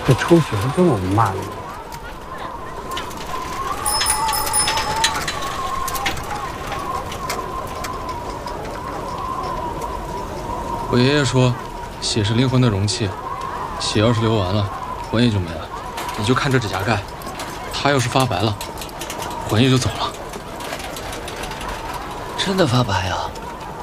这抽血这么慢呢？ 我爷爷说，血是灵魂的容器，血要是流完了，魂也就没了。你就看这指甲盖，它要是发白了，魂也就走了。 真的发白啊？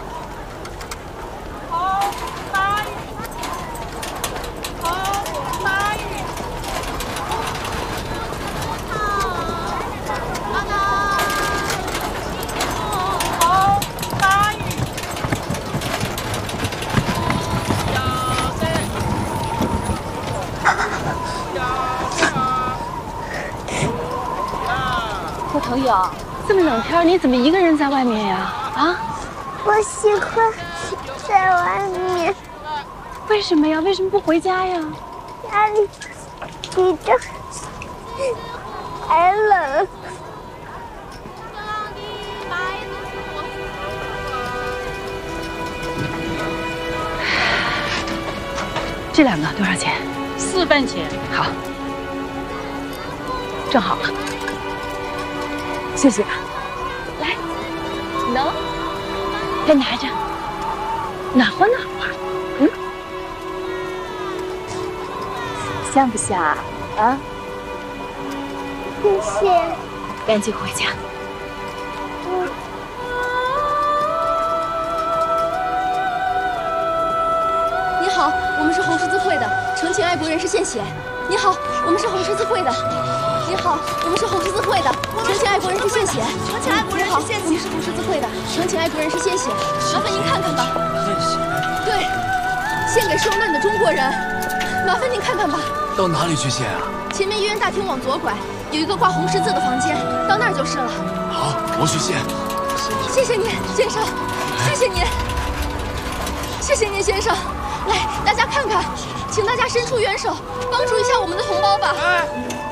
小朋友，这么冷天，你怎么一个人在外面呀？啊？ 我喜欢在外面。 为什么呀？为什么不回家呀？ 家里比这还冷。 这两个多少钱 ？4分钱。 好，正好了。谢谢。来，能，再拿着，暖和暖和。嗯，像不像啊？ 谢谢。 赶紧回家。 你好，我们是红十字会的，澄清爱国人士献血。你好，我们是红十字会的。你好，我们是红十字会的，澄清爱国人士献血。澄清爱国人士献血。我们是红十字会的，澄清爱国人士献血。麻烦您看看吧。 献血？ 对，献给受难的中国人。麻烦您看看吧。 到哪里去献啊？ 前面医院大厅往左拐，有一个挂红十字的房间，到那儿就是了。 好，我去献。 谢谢您，先生。谢谢您。谢谢您，先生。来，大家看看，请大家伸出援手，帮助一下我们的同胞吧。 哎，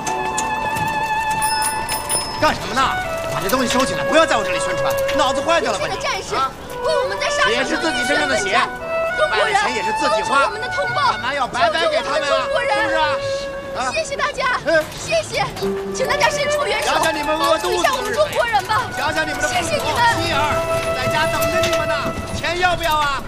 干什么呢？把这东西收起来，不要在我这里宣传，脑子坏掉了吧？ 的战士，为我们在沙场上也是自己身上的血， 中国人， 钱也是自己花， 我们的同胞， 干嘛要白白给他们啊？ 中国人， 是不是啊？ 谢谢大家，谢谢，请大家伸出援手， 想想你们饿肚子， 帮助一下我们中国人吧。 想想你们的谢谢你们， 妻儿在家等着你们呢，钱要不要啊？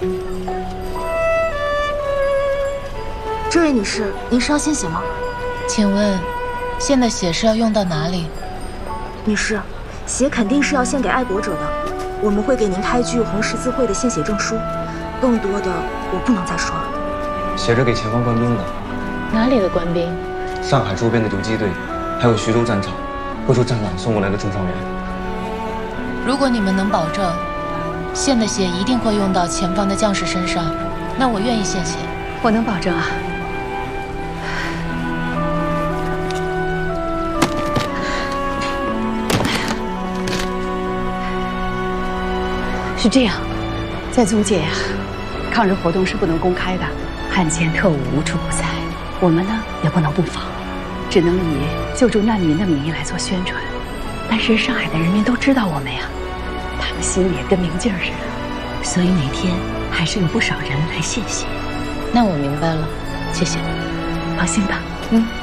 这位女士，您是要献血吗？ 请问，献的血是要用到哪里？ 女士，血肯定是要献给爱国者的，我们会给您开具红十字会的献血证书。更多的我不能再说了。 血是给前方官兵的。 哪里的官兵？ 上海周边的游击队，还有徐州战场各处战岗送过来的重伤员。 如果你们能保证，献的血一定会用到前方的将士身上，那我愿意献血。 我能保证啊。是这样，在租界呀，抗日活动是不能公开的，汉奸特务无处不在，我们呢也不能不防，只能以救助难民的名义来做宣传。但是上海的人民都知道我们呀，他们心里也跟明镜似的，所以每天还是有不少人来献血。 那我明白了，谢谢。 放心吧，嗯。